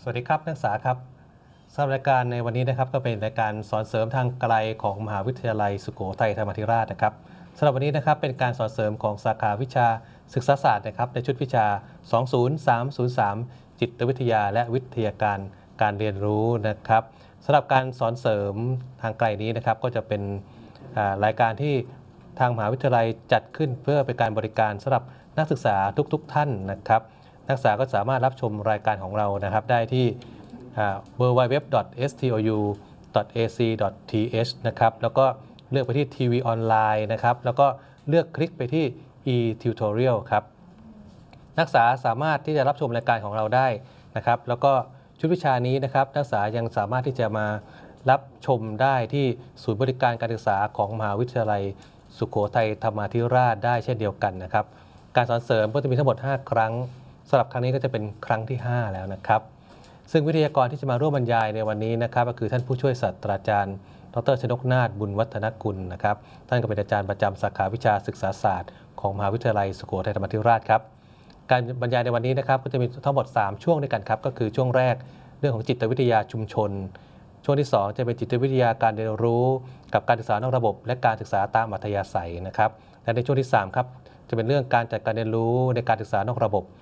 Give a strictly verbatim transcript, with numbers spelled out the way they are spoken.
สวัสดีครับนักศึกษาครับสำหรับรายการในวันนี้นะครับก็เป็นรายการสอนเสริมทางไกลของมหาวิทยาลัยสุโขทัยธรรมาธิราชนะครับสำหรับวันนี้นะครับเป็นการสอนเสริมของสาขาวิชาศึกษาศาสตร์นะครับในชุดวิชา สอง ศูนย์ สาม ศูนย์ สาม จิตวิทยาและวิทยาการการเรียนรู้นะครับสำหรับการสอนเสริมทางไกลนี้นะครับก็จะเป็นรายการที่ทางมหาวิทยาลัยจัดขึ้นเพื่อเป็นการบริการสำหรับนักศึกษาทุกๆ ท่านนะครับนักศึกษาก็สามารถรับชมรายการของเรานะครับได้ที่ ดับเบิลยู ดับเบิลยู ดับเบิลยู ดอท เอส ที โอ ยู ดอท เอ ซี ดอท ที เอช นะครับแล้วก็เลือกไปที่ทีวีออนไลน์นะครับแล้วก็เลือกคลิกไปที่ e-tutorial ครับนักศึกษาสามารถที่จะรับชมรายการของเราได้นะครับแล้วก็ชุดวิชานี้นะครับนักศึกษายังสามารถที่จะมารับชมได้ที่ศูนย์บริการการศึกษาของมหาวิทยาลัยสุโขทัยธรรมาธิราชได้เช่นเดียวกันนะครับการสอนเสริมก็จะมีทั้งหมดห้าครั้งสำหรับครั้งนี้ก็จะเป็นครั้งที่ห้าแล้วนะครับซึ่งวิทยากรที่จะมาร่วมบรรยายในวันนี้นะครับก็คือท่านผู้ช่วยศาสตราจารย์ดร.ชนกนาถบุญวัฒนกุลนะครับท่านก็เป็นอาจารย์ประจำสาขาวิชาศึกษาศาสตร์ของมหาวิทยาลัยสุโขทัยธรรมาธิราชครับการบรรยายในวันนี้นะครับก็จะมีทั้งหมดสามช่วงด้วยกันครับก็คือช่วงแรกเรื่องของจิตวิทยาชุมชนช่วงที่สองจะเป็นจิตวิทยาการเรียนรู้กับการศึกษานอกระบบและการศึกษาตามอัธยาศัยนะครับและในช่วงที่สามครับจะเป็นเรื่องการจัดการเรียนรู้ในการศึกษานอกระบบ